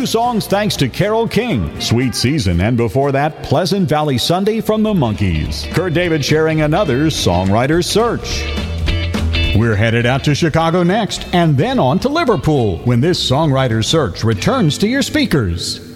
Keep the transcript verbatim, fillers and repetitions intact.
songs thanks to Carole King, Sweet Season, and before that, Pleasant Valley Sunday from the Monkees. Kurt David sharing another Songwriter's Search. We're headed out to Chicago next, and then on to Liverpool when this Songwriter's Search returns to your speakers.